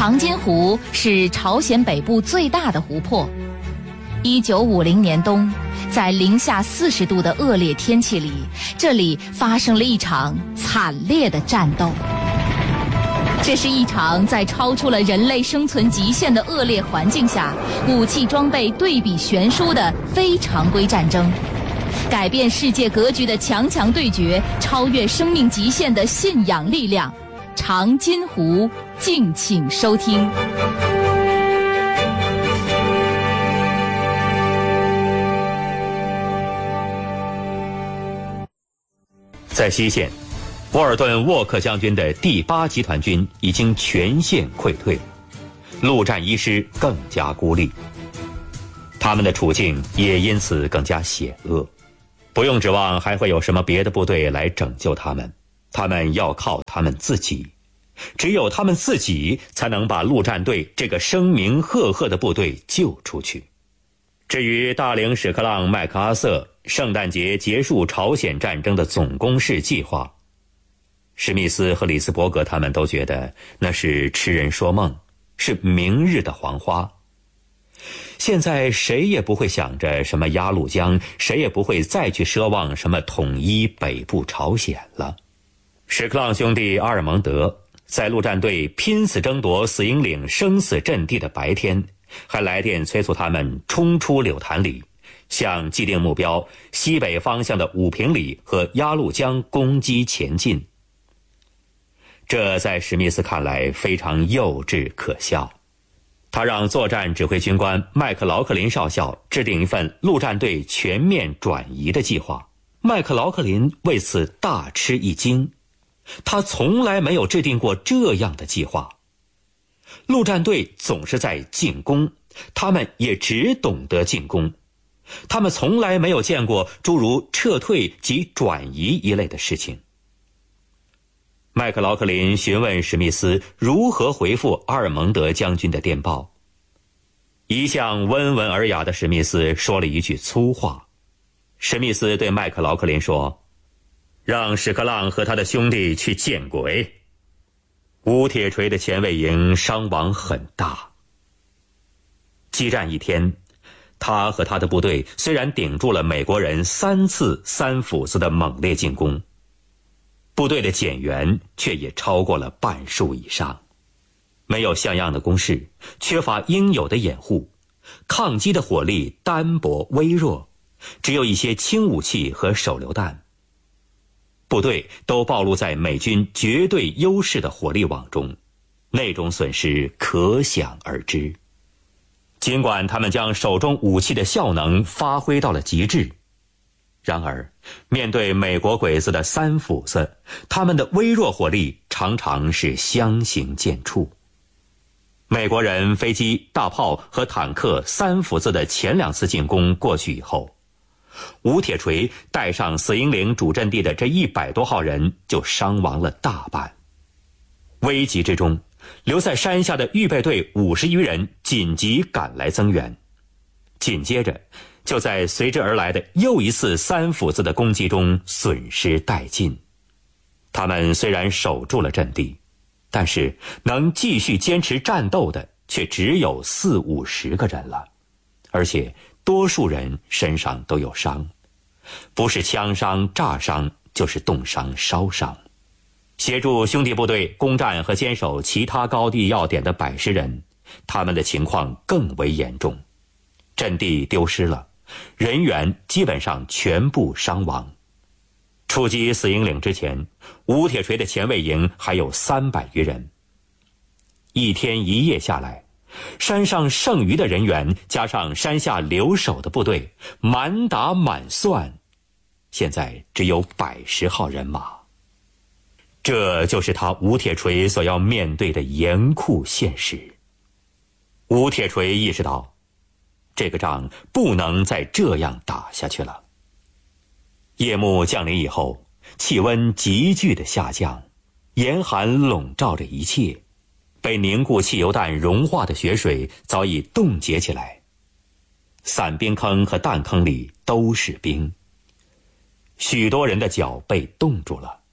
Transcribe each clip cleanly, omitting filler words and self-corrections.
长津湖是朝鲜北部最大的湖泊。1950年冬，在零下40度的恶劣天气里，这里发生了一场惨烈的战斗。这是一场在超出了人类生存极限的恶劣环境下，武器装备对比悬殊的非常规战争，改变世界格局的强强对决，超越生命极限的信仰力量。长津湖，敬请收听。 在西线，沃尔顿·沃克将军的第8集团军已经全线溃退，陆战一师更加孤立，他们的处境也因此更加险恶。不用指望还会有什么别的部队来拯救他们，他们要靠他们自己，只有他们自己才能把陆战队这个声名赫赫的部队救出去。至于大领史克朗·麦克阿瑟圣诞节结束朝鲜战争的总攻势计划，史密斯和里斯伯格他们都觉得那是痴人说梦，是明日的黄花。现在谁也不会想着什么鸭绿江，谁也不会再去奢望什么统一北部朝鲜了。史克朗兄弟阿尔蒙德在陆战队拼死争夺死营岭生死阵地的白天，还来电催促他们冲出柳潭里，向既定目标西北方向的武平里和鸭绿江攻击前进。这在史密斯看来非常幼稚可笑。他让作战指挥军官麦克劳克林少校制定一份陆战队全面转移的计划。麦克劳克林为此大吃一惊，他从来没有制定过这样的计划。陆战队总是在进攻，他们也只懂得进攻，他们从来没有见过诸如撤退及转移一类的事情。麦克劳克林询问史密斯如何回复阿尔蒙德将军的电报。一向温文尔雅的史密斯说了一句粗话。史密斯对麦克劳克林说：“让史克朗和他的兄弟去见鬼。”吴铁锤的前卫营伤亡很大。激战一天，他和他的部队虽然顶住了美国人3次3斧子的猛烈进攻，部队的减员却也超过了半数以上。没有像样的工事，缺乏应有的掩护，抗击的火力单薄微弱，只有一些轻武器和手榴弹。部队都暴露在美军绝对优势的火力网中，那种损失可想而知。尽管他们将手中武器的效能发挥到了极致，然而面对美国鬼子的3斧子，他们的微弱火力常常是相形见绌。美国人飞机、大炮和坦克3斧子的前2次进攻过去以后，吴铁锤带上死营岭主阵地的这100多号人就伤亡了大半。危急之中，留在山下的预备队50余人紧急赶来增援，紧接着就在随之而来的又一次3斧子的攻击中损失殆尽。他们虽然守住了阵地，但是能继续坚持战斗的却只有40-50个人了，而且多数人身上都有伤，不是枪伤、炸伤，就是冻伤、烧伤。协助兄弟部队攻占和坚守其他高地要点的110人，他们的情况更为严重，阵地丢失了，人员基本上全部伤亡。出击死营岭之前，吴铁锤的前卫营还有300余人。1天1夜下来，山上剩余的人员加上山下留守的部队，满打满算，现在只有110号人马。这就是他吴铁锤所要面对的严酷现实。吴铁锤意识到，这个仗不能再这样打下去了。夜幕降临以后，气温急剧的下降，严寒笼罩着一切，被凝固汽油弹融化的雪水早已冻结起来，伞兵坑和弹坑里都是冰。许多人的脚被冻住了，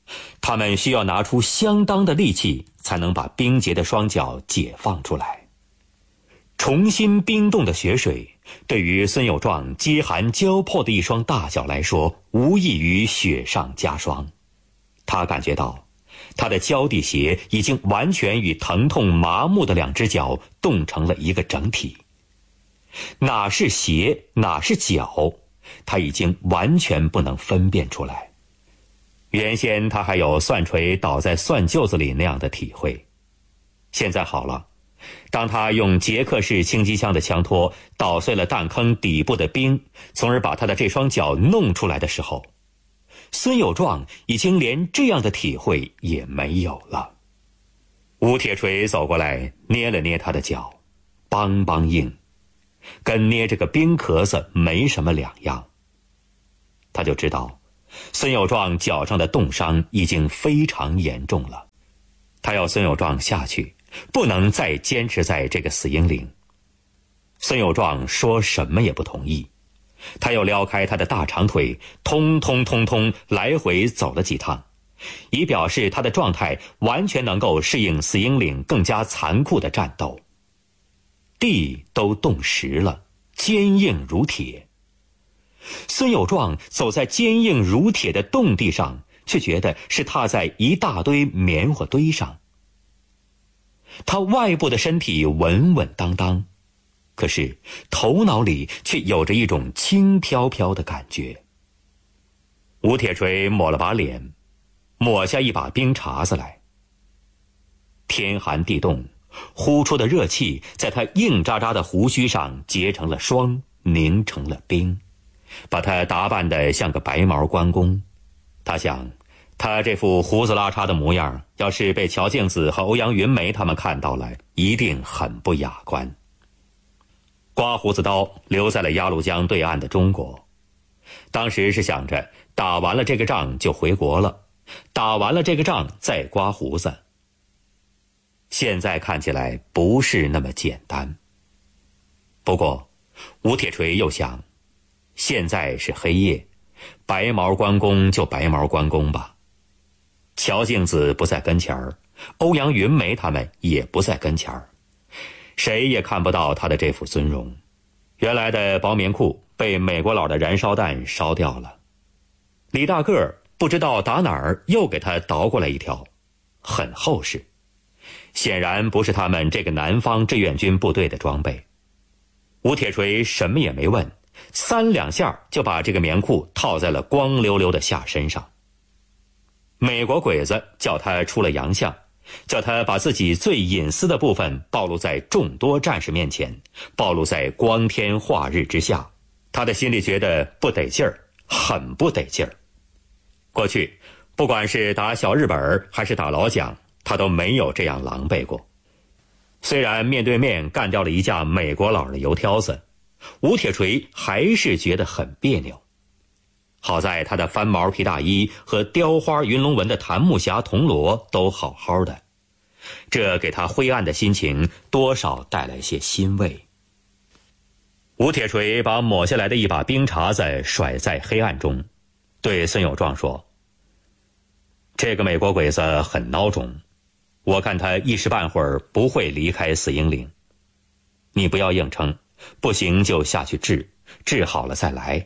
他们需要拿出相当的力气，才能把冰结的双脚解放出来。重新冰冻的雪水，对于孙有壮饥寒交迫的一双大脚来说，无异于雪上加霜。他感觉到，他的胶地鞋已经完全与疼痛麻木的两只脚冻成了一个整体。哪是鞋，哪是脚，他已经完全不能分辨出来。原先他还有蒜锤倒在蒜臼子里那样的体会，现在好了，当他用捷克式轻机枪的枪托捣碎了弹坑底部的冰，从而把他的这双脚弄出来的时候，孙有壮已经连这样的体会也没有了。吴铁锤走过来捏了捏他的脚，梆梆硬，跟捏这个冰壳子没什么两样。他就知道孙有壮脚上的冻伤已经非常严重了，他要孙有壮下去，不能再坚持在这个死阴岭。孙有壮说什么也不同意，他又撩开他的大长腿，通来回走了几趟，以表示他的状态完全能够适应死阴岭更加残酷的战斗。地都冻实了，坚硬如铁。孙有壮走在坚硬如铁的冻地上，却觉得是踏在一大堆棉花堆上。他外部的身体稳稳当当，可是头脑里却有着一种轻飘飘的感觉。吴铁锤抹了把脸，抹下一把冰碴子来。天寒地冻，呼出的热气在他硬扎扎的胡须上结成了霜，凝成了冰，把他打扮得像个白毛关公。他想，他这副胡子拉碴的模样，要是被乔静子和欧阳云梅他们看到了，一定很不雅观。刮胡子刀留在了鸭绿江对岸的中国，当时是想着打完了这个仗就回国了，打完了这个仗再刮胡子。现在看起来不是那么简单。不过吴铁锤又想，现在是黑夜，白毛关公就白毛关公吧。乔静子不在跟前儿，欧阳云梅他们也不在跟前儿，谁也看不到他的这副尊容。原来的薄棉裤被美国佬的燃烧弹烧掉了，李大个儿不知道打哪儿又给他倒过来一条，很厚实，显然不是他们这个南方志愿军部队的装备。吴铁锤什么也没问，3两下就把这个棉裤套在了光溜溜的下身上。美国鬼子叫他出了洋相，叫他把自己最隐私的部分暴露在众多战士面前，暴露在光天化日之下，他的心里觉得不得劲儿，很不得劲儿。过去不管是打小日本还是打老蒋，他都没有这样狼狈过。虽然面对面干掉了一架美国佬的油挑子，吴铁锤还是觉得很别扭。好在他的翻毛皮大衣和雕花云龙纹的檀木匣铜锣都好好的，这给他灰暗的心情多少带来些欣慰。吴铁锤把抹下来的一把冰碴子甩在黑暗中，对孙有壮说：“这个美国鬼子很孬种，我看他一时半会儿不会离开死阴岭。你不要硬撑，不行就下去治，治好了再来。”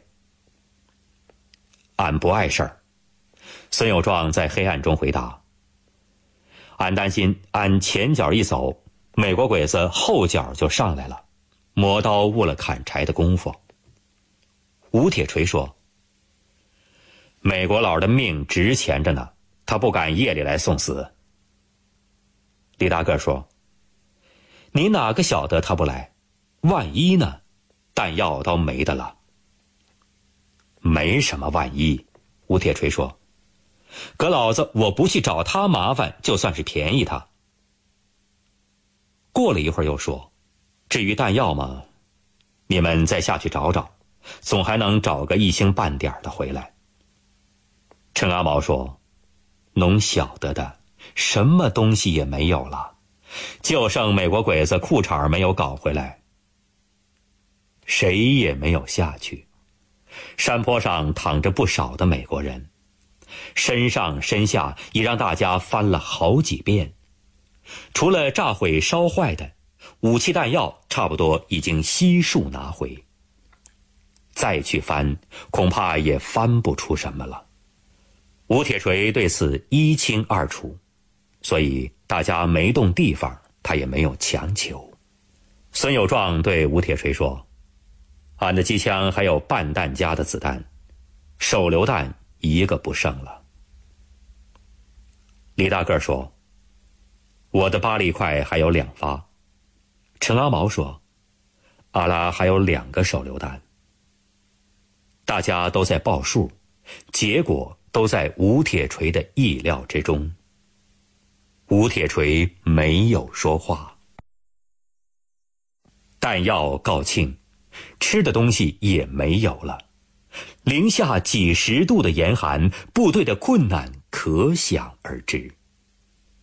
俺不碍事儿，孙有壮在黑暗中回答。俺担心俺前脚一走，美国鬼子后脚就上来了，磨刀误了砍柴的功夫。吴铁锤说：“美国佬的命值钱着呢，他不敢夜里来送死。”李大个说：“你哪个晓得他不来？万一呢？弹药都没的了。”没什么万一，吴铁锤说：“可老子我不去找他麻烦，就算是便宜他。”过了一会儿又说：“至于弹药嘛，你们再下去找找，总还能找个1星半点的回来。”陈阿毛说：“侬晓得的，什么东西也没有了，就剩美国鬼子裤衩没有搞回来。”谁也没有下去。山坡上躺着不少的美国人， 身上身下已让大家翻了好几遍。除了炸毁烧坏的，武器弹药差不多已经悉数拿回。再去翻，恐怕也翻不出什么了。吴铁锤对此一清二楚，所以大家没动地方，他也没有强求。孙有壮对吴铁锤说：“俺的机枪还有半弹夹的子弹，手榴弹一个不剩了。”李大个说：“我的8粒块还有2发。”陈阿毛说：“阿拉还有2个手榴弹。”大家都在报数，结果都在吴铁锤的意料之中。吴铁锤没有说话。弹药告罄，吃的东西也没有了。零下几10度的严寒，部队的困难可想而知。